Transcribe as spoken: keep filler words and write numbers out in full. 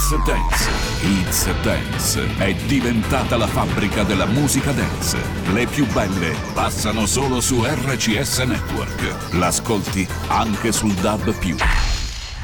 It's Dance. It's Dance è diventata la fabbrica della musica dance. Le più belle passano solo su R C S Network. L'ascolti anche sul D A B più.